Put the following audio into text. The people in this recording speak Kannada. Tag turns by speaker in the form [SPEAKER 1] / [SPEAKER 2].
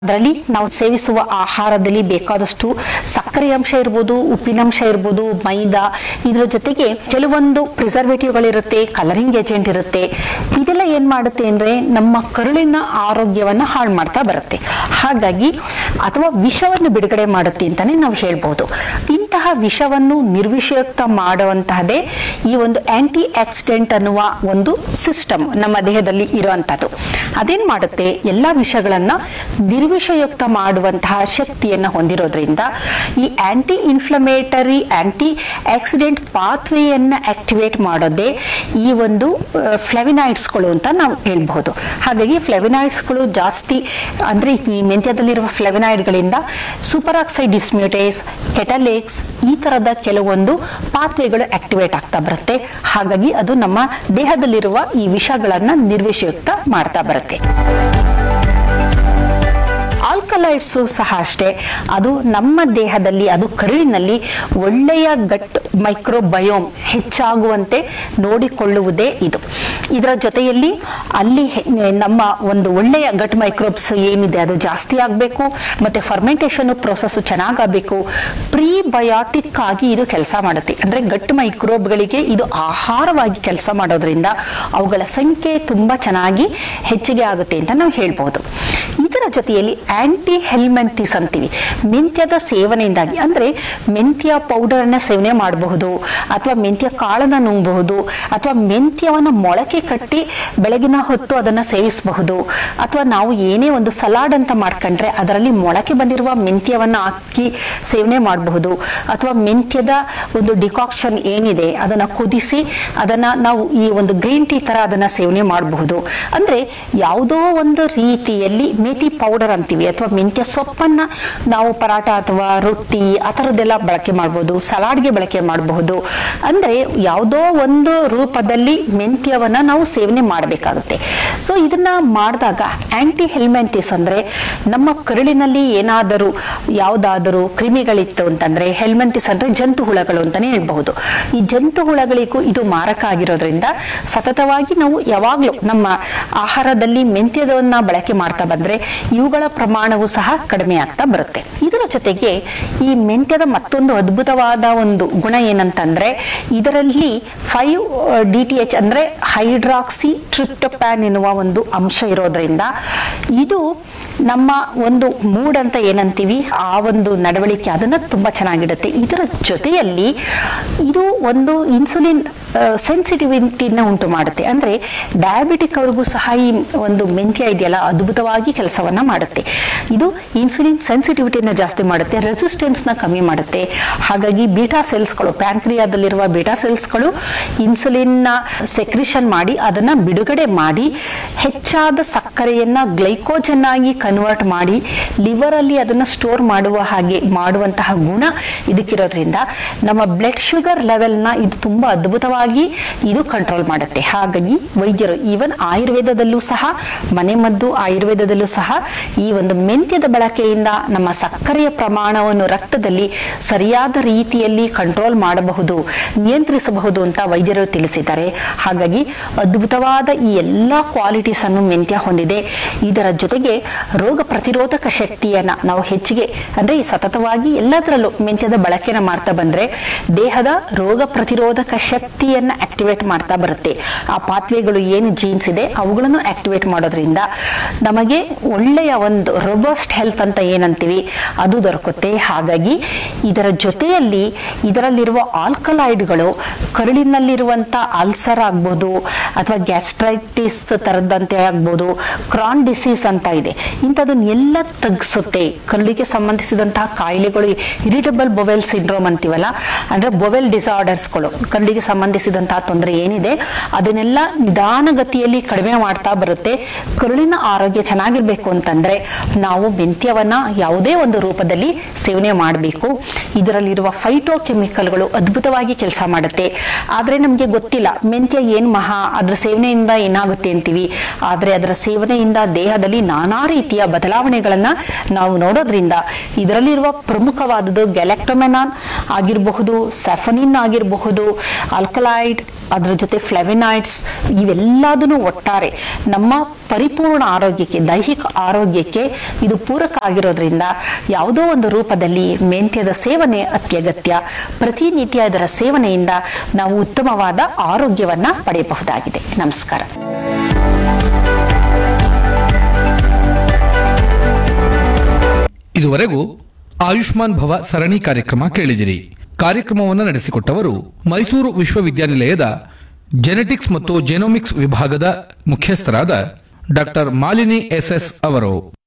[SPEAKER 1] ಅದರಲ್ಲಿ ನಾವು ಸೇವಿಸುವ ಆಹಾರದಲ್ಲಿ ಬೇಕಾದಷ್ಟು ಸಕ್ಕರೆ ಅಂಶ ಇರ್ಬೋದು, ಉಪ್ಪಿನಂಶ ಇರ್ಬೋದು, ಮೈದಾ, ಇದರ ಜೊತೆಗೆ ಕೆಲವೊಂದು ಪ್ರಿಸರ್ವೇಟಿವ್ಗಳಿರುತ್ತೆ, ಕಲರಿಂಗ್ ಏಜೆಂಟ್ ಇರುತ್ತೆ. ಇದೆಲ್ಲ ಏನ್ ಮಾಡುತ್ತೆ ಅಂದ್ರೆ ನಮ್ಮ ಕರುಳಿನ ಆರೋಗ್ಯವನ್ನ ಹಾಳು ಮಾಡ್ತಾ ಬರುತ್ತೆ. ಹಾಗಾಗಿ ಅಥವಾ ವಿಷವನ್ನು ಬಿಡುಗಡೆ ಮಾಡುತ್ತೆ ಅಂತಾನೆ ನಾವು ಹೇಳ್ಬಹುದು. ಇಂತಹ ವಿಷವನ್ನು ನಿರ್ವಿಷಯುಕ್ತ ಮಾಡುವಂತಹದೇ ಈ ಒಂದು ಆಂಟಿ ಆಕ್ಸಿಡೆಂಟ್ ಅನ್ನುವ ಒಂದು ಸಿಸ್ಟಮ್ ನಮ್ಮ ದೇಹದಲ್ಲಿ ಇರುವಂತದ್ದು. ಅದೇನ್ ಮಾಡುತ್ತೆ, ಎಲ್ಲಾ ವಿಷಗಳನ್ನ ನಿರ್ವಿಷಯುಕ್ತ ಮಾಡುವಂತಹ ಶಕ್ತಿಯನ್ನ ಹೊಂದಿರೋದ್ರಿಂದ ಈ aunty inflammatory aunty accident ಪಾತ್ವೆಯನ್ನ activate ಮಾಡೋದೇ ಈ ಒಂದು ಫ್ಲೆವಿನಾಯ್ಡ್ಸ್ಗಳು ಅಂತ ನಾವು ಹೇಳ್ಬಹುದು. ಹಾಗಾಗಿ ಫ್ಲೆವಿನಾಯ್ಡ್ಸ್ಗಳು ಜಾಸ್ತಿ ಅಂದ್ರೆ ಈ ಮೆಂತ್ಯದಲ್ಲಿರುವ ಫ್ಲೆವಿನಾಯ್ಡ್ಗಳಿಂದ ಸೂಪರ್ ಆಕ್ಸೈಡ್ ಡಿಸ್ಮ್ಯೂಟೇಸ್, ಕೆಟಲೇಕ್ಸ್ ಈ ತರದ ಕೆಲವೊಂದು ಪಾತ್ವೆಗಳು ಆಕ್ಟಿವೇಟ್ ಆಗ್ತಾ ಬರುತ್ತೆ. ಹಾಗಾಗಿ ಅದು ನಮ್ಮ ದೇಹದಲ್ಲಿರುವ ಈ ವಿಷಗಳನ್ನ ನಿರ್ವಿಷಯುಕ್ತ ಮಾಡ್ತಾ ಬರುತ್ತೆ. ಆಲ್ಕಲಾಯ್ಡ್ಸ್ ಸಹ ಅಷ್ಟೇ, ಅದು ನಮ್ಮ ದೇಹದಲ್ಲಿ, ಅದು ಕರುಳಿನಲ್ಲಿ ಒಳ್ಳೆಯ ಗಟ್ ಮೈಕ್ರೋಬಯೋಮ್ ಹೆಚ್ಚಾಗುವಂತೆ ನೋಡಿಕೊಳ್ಳುವುದೇ ಇದು. ಇದರ ಜೊತೆಯಲ್ಲಿ ಅಲ್ಲಿ ನಮ್ಮ ಒಂದು ಒಳ್ಳೆಯ ಗಟ್ ಮೈಕ್ರೋಬ್ಸ್ ಏನಿದೆ ಅದು ಜಾಸ್ತಿ ಆಗಬೇಕು, ಮತ್ತೆ ಫರ್ಮೆಂಟೇಷನ್ ಪ್ರೊಸೆಸ್ ಚೆನ್ನಾಗಬೇಕು. ಪ್ರೀಬಯೋಟಿಕ್ ಆಗಿ ಇದು ಕೆಲಸ ಮಾಡುತ್ತೆ. ಅಂದ್ರೆ ಗಟ್ ಮೈಕ್ರೋಬ್ಗಳಿಗೆ ಇದು ಆಹಾರವಾಗಿ ಕೆಲಸ ಮಾಡೋದ್ರಿಂದ ಅವುಗಳ ಸಂಖ್ಯೆ ತುಂಬಾ ಚೆನ್ನಾಗಿ ಹೆಚ್ಚಿಗೆ ಆಗುತ್ತೆ ಅಂತ ನಾವು ಹೇಳ್ಬಹುದು. ಇದರ ಜೊತೆಯಲ್ಲಿ ಆಂಟಿ ಹೆಲ್ಮೆಂಥಿಸ್ ಅಂತೀವಿ. ಮೆಂತ್ಯದ ಸೇವನೆಯಿಂದಾಗಿ, ಅಂದ್ರೆ ಮೆಂತ್ಯ ಪೌಡರ್ ಅನ್ನ ಸೇವನೆ ಮಾಡಬಹುದು, ಅಥವಾ ಮೆಂತ್ಯ ಕಾಳನ್ನ ನುಂಗಬಹುದು, ಅಥವಾ ಮೆಂತ್ಯವನ್ನ ಮೊಳಕೆ ಕಟ್ಟಿ ಬೆಳಗಿನ ಹೊತ್ತು ಅದನ್ನ ಸೇವಿಸಬಹುದು. ಅಥವಾ ನಾವು ಏನೇ ಒಂದು ಸಲಾಡ್ ಅಂತ ಮಾಡ್ಕೊಂಡ್ರೆ ಅದರಲ್ಲಿ ಮೊಳಕೆ ಬಂದಿರುವ ಮೆಂತ್ಯವನ್ನ ಹಾಕಿ ಸೇವನೆ ಮಾಡಬಹುದು. ಅಥವಾ ಮೆಂತ್ಯದ ಒಂದು ಡಿಕಾಕ್ಷನ್ ಏನಿದೆ ಅದನ್ನ ಕುದಿಸಿ ಅದನ್ನ ನಾವು ಈ ಒಂದು ಗ್ರೀನ್ ಟೀ ತರ ಅದನ್ನ ಸೇವನೆ ಮಾಡಬಹುದು. ಅಂದ್ರೆ ಯಾವುದೋ ಒಂದು ರೀತಿಯಲ್ಲಿ ಮೇಥಿ ಪೌಡರ್ ಅಂತೀವಿ, ಅಥವಾ ಮೆಂತ್ಯ ಸೊಪ್ಪನ್ನ ನಾವು ಪರಾಟ ಅಥವಾ ರೊಟ್ಟಿ ಆ ತರದ್ದೆಲ್ಲ ಬಳಕೆ ಮಾಡಬಹುದು, ಸಲಾಡ್ಗೆ ಬಳಕೆ ಮಾಡಬಹುದು. ಅಂದ್ರೆ ಯಾವುದೋ ಒಂದು ರೂಪದಲ್ಲಿ ಮೆಂತ್ಯವನ್ನ ನಾವು ಸೇವನೆ ಮಾಡಬೇಕಾಗುತ್ತೆ. ಸೊ ಇದನ್ನ ಮಾಡಿದಾಗ ಆಂಟಿ ಹೆಲ್ಮೆಂಥಿಸ್ ಅಂದ್ರೆ ನಮ್ಮ ಕರುಳಿನಲ್ಲಿ ಏನಾದರೂ ಯಾವುದಾದರೂ ಕ್ರಿಮಿಗಳಿತ್ತು ಅಂತಂದ್ರೆ, ಹೆಲ್ಮೆಂಥಿಸ್ ಅಂದ್ರೆ ಜಂತು ಹುಳಗಳು ಅಂತಾನೆ ಹೇಳ್ಬಹುದು. ಈ ಜಂತು ಹುಳಗಳಿಗೂ ಇದು ಮಾರಕ ಆಗಿರೋದ್ರಿಂದ ಸತತವಾಗಿ ನಾವು ಯಾವಾಗ್ಲೂ ನಮ್ಮ ಆಹಾರದಲ್ಲಿ ಮೆಂತ್ಯದವನ್ನ ಬಳಕೆ ಮಾಡ್ತಾ ಬಂದ್ರೆ ಇವುಗಳ ಪ್ರಮಾಣವು ಸಹ ಕಡಿಮೆ ಆಗ್ತಾ ಬರುತ್ತೆ. ಇದರ ಜೊತೆಗೆ ಈ ಮೆಂತ್ಯದ ಮತ್ತೊಂದು ಅದ್ಭುತವಾದ ಒಂದು ಗುಣ ಏನಂತಂದ್ರೆ, ಇದರಲ್ಲಿ 5-DTH ಅಂದ್ರೆ ಹೈಡ್ರಾಕ್ಸಿ ಟ್ರಿಪ್ಟೋಫ್ಯಾನ್ ಎನ್ನುವ ಒಂದು ಅಂಶ ಇರೋದ್ರಿಂದ ಇದು ನಮ್ಮ ಒಂದು ಮೂಡ್ ಅಂತ ಏನಂತೀವಿ ಆ ಒಂದು ನಡವಳಿಕೆ ಅದನ್ನ ತುಂಬಾ ಚೆನ್ನಾಗಿಡುತ್ತೆ. ಇದರ ಜೊತೆಯಲ್ಲಿ ಇದು ಒಂದು ಇನ್ಸುಲಿನ್ ಸೆನ್ಸಿಟಿವಿಟಿನ ಉಂಟು ಮಾಡುತ್ತೆ. ಅಂದ್ರೆ ಡಯಾಬಿಟಿಕ್ ಅವ್ರಿಗೂ ಸಹ ಈ ಒಂದು ಮೆಂತ್ಯ ಇದೆಯಲ್ಲ ಅದ್ಭುತವಾಗಿ ಕೆಲಸವನ್ನ ಮಾಡುತ್ತೆ. ಇದು ಇನ್ಸುಲಿನ್ ಸೆನ್ಸಿಟಿವಿಟಿನ ಜಾಸ್ತಿ ಮಾಡುತ್ತೆ, ರೆಸಿಸ್ಟೆನ್ಸ್ ನ ಕಮ್ಮಿ ಮಾಡುತ್ತೆ. ಹಾಗಾಗಿ ಬೀಟಾ ಸೆಲ್ಸ್ಗಳು, ಪ್ಯಾಂಕ್ರಿಯಾದಲ್ಲಿರುವ ಬೀಟಾ ಸೆಲ್ಸ್ಗಳು ಇನ್ಸುಲಿನ್ ನ ಸೆಕ್ರಿಷನ್ ಮಾಡಿ ಅದನ್ನ ಬಿಡುಗಡೆ ಮಾಡಿ ಹೆಚ್ಚಾದ ಸಕ್ಕರೆಯನ್ನ ಗ್ಲೈಕೋಜನ್ ಆಗಿ ಕನ್ವರ್ಟ್ ಮಾಡಿ ಲಿವರ್ ಅಲ್ಲಿ ಅದನ್ನ ಸ್ಟೋರ್ ಮಾಡುವ ಹಾಗೆ ಮಾಡುವಂತಹ ಗುಣ ಇದಕ್ಕಿರೋದ್ರಿಂದ ನಮ್ಮ ಬ್ಲಡ್ ಶುಗರ್ ಲೆವೆಲ್ ನ ಇದು ತುಂಬಾ ಅದ್ಭುತವಾಗಿ ಇದು ಕಂಟ್ರೋಲ್ ಮಾಡುತ್ತೆ. ಹಾಗಾಗಿ ವೈದ್ಯರು ಈವನ್ ಆಯುರ್ವೇದದಲ್ಲೂ ಸಹ, ಮನೆಮದ್ದು ಆಯುರ್ವೇದದಲ್ಲೂ ಸಹ ಈ ಒಂದು ಮೆಂತ್ಯದ ಬಳಕೆಯಿಂದ ನಮ್ಮ ಸಕ್ಕರೆಯ ಪ್ರಮಾಣವನ್ನು ರಕ್ತದಲ್ಲಿ ಸರಿಯಾದ ರೀತಿಯಲ್ಲಿ ಕಂಟ್ರೋಲ್ ಮಾಡಬಹುದು, ನಿಯಂತ್ರಿಸಬಹುದು ಅಂತ ವೈದ್ಯರು ತಿಳಿಸಿದ್ದಾರೆ. ಹಾಗಾಗಿ ಅದ್ಭುತವಾದ ಈ ಎಲ್ಲಾ ಕ್ವಾಲಿಟೀಸ್ ಅನ್ನು ಮೆಂತ್ಯ ಹೊಂದಿದೆ. ಇದರ ಜೊತೆಗೆ ರೋಗ ಪ್ರತಿರೋಧಕ ಶಕ್ತಿಯನ್ನ ನಾವು ಹೆಚ್ಚಿಗೆ ಅಂದ್ರೆ ಸತತವಾಗಿ ಎಲ್ಲದರಲ್ಲೂ ಮೆಂತ್ಯದ ಬಳಕೆನ ಮಾಡ್ತಾ ಬಂದ್ರೆ ದೇಹದ ರೋಗ ಪ್ರತಿರೋಧಕ ಶಕ್ತಿಯನ್ನ ಆಕ್ಟಿವೇಟ್ ಮಾಡ್ತಾ ಬರುತ್ತೆ. ಆ ಪಾತ್ವೆಗಳು ಏನು ಜೀನ್ಸ್ ಇದೆ ಅವುಗಳನ್ನು ಆಕ್ಟಿವೇಟ್ ಮಾಡೋದ್ರಿಂದ ನಮಗೆ ಒಳ್ಳೆಯ ಒಂದು ರೋಬಸ್ಟ್ ಹೆಲ್ತ್ ಅಂತ ಏನಂತೀವಿ ಅದು ದೊರಕುತ್ತೆ. ಹಾಗಾಗಿ ಇದರ ಜೊತೆಯಲ್ಲಿ ಇದರಲ್ಲಿರುವ ಆಲ್ಕಲಾಯ್ಡ್ಗಳು ಕರುಳಿನಲ್ಲಿರುವಂತ ಅಲ್ಸರ್ ಆಗ್ಬೋದು, ಅಥವಾ ಗ್ಯಾಸ್ಟ್ರೈಟಿಸ್ ತರದಂತೆ ಆಗ್ಬೋದು, ಕ್ರಾನ್ ಡಿಸೀಸ್ ಅಂತ ಇದೆ, ಇಂಥದನ್ನ ಎಲ್ಲ ತಗ್ಗಿಸುತ್ತೆ. ಕರುಳಿಗೆ ಸಂಬಂಧಿಸಿದಂತಹ ಕಾಯಿಲೆಗಳು, ಇರಿಟಬಲ್ ಬೊವೆಲ್ ಸಿಂಡ್ರೋಮ್ ಅಂತೀವಲ್ಲ, ಅಂದ್ರೆ ಬೊವೆಲ್ ಡಿಸಾರ್ಡರ್ಸ್ಗಳು, ಕರುಳಿಗೆ ಸಂಬಂಧಿಸಿದಂತಹ ತೊಂದರೆ ಏನಿದೆ ಅದನ್ನೆಲ್ಲ ನಿಧಾನಗತಿಯಲ್ಲಿ ಕಡಿಮೆ ಮಾಡ್ತಾ ಬರುತ್ತೆ. ಕರುಳಿನ ಆರೋಗ್ಯ ಚೆನ್ನಾಗಿರ್ಬೇಕು ಅಂತಂದ್ರೆ ನಾವು ಮೆಂತ್ಯವನ್ನ ಯಾವುದೇ ಒಂದು ರೂಪದಲ್ಲಿ ಸೇವನೆ ಮಾಡಬೇಕು. ಇದರಲ್ಲಿರುವ ಫೈಟೋ ಕೆಮಿಕಲ್ಗಳು ಅದ್ಭುತವಾಗಿ ಕೆಲಸ ಮಾಡುತ್ತೆ. ಆದ್ರೆ ನಮ್ಗೆ ಗೊತ್ತಿಲ್ಲ ಮೆಂತ್ಯ ಏನ್ ಮಹಾ, ಅದ್ರ ಸೇವನೆಯಿಂದ ಏನಾಗುತ್ತೆ ಅಂತೀವಿ. ಆದ್ರೆ ಅದರ ಸೇವನೆಯಿಂದ ದೇಹದಲ್ಲಿ ನಾನಾ ರೀತಿಯ ಬದಲಾವಣೆಗಳನ್ನ ನಾವು ನೋಡೋದ್ರಿಂದ ಇದರಲ್ಲಿರುವ ಪ್ರಮುಖವಾದದ್ದು ಗ್ಯಾಲಕ್ಟೋಮೆನಾನ್ ಆಗಿರಬಹುದು, ಸೆಫನಿನ್ ಆಗಿರಬಹುದು, ಆಲ್ಕಲಾಯ್ಡ್ ಎಲೆಕ್ಟ್ರೋಲೈಟ್, ಅದರ ಜೊತೆ ಫ್ಲೆವಿನಾಯ್ಡ್ಸ್, ಇವೆಲ್ಲದನ್ನು ಒಟ್ಟಾರೆ ನಮ್ಮ ಪರಿಪೂರ್ಣ ಆರೋಗ್ಯಕ್ಕೆ, ದೈಹಿಕ ಆರೋಗ್ಯಕ್ಕೆ ಇದು ಪೂರಕ ಆಗಿರೋದ್ರಿಂದ ಯಾವುದೋ ಒಂದು ರೂಪದಲ್ಲಿ ಮೆಂತ್ಯದ ಸೇವನೆ ಅತ್ಯಗತ್ಯ. ಪ್ರತಿನಿತ್ಯ ಇದರ ಸೇವನೆಯಿಂದ ನಾವು ಉತ್ತಮವಾದ ಆರೋಗ್ಯವನ್ನ ಪಡೆಯಬಹುದಾಗಿದೆ. ನಮಸ್ಕಾರ.
[SPEAKER 2] ಇದುವರೆಗೂ ಆಯುಷ್ಮಾನ್ ಭವ ಸರಣಿ ಕಾರ್ಯಕ್ರಮ ಕೇಳಿದಿರಿ. ಕಾರ್ಯಕ್ರಮವನ್ನು ನಡೆಸಿಕೊಟ್ಟವರು ಮೈಸೂರು ವಿಶ್ವವಿದ್ಯಾನಿಲಯದ ಜೆನೆಟಿಕ್ಸ್ ಮತ್ತು ಜೆನೋಮಿಕ್ಸ್ ವಿಭಾಗದ ಮುಖ್ಯಸ್ಥರಾದ ಡಾಕ್ಟರ್ ಮಾಲಿನಿ ಎಸ್ಎಸ್ ಅವರು.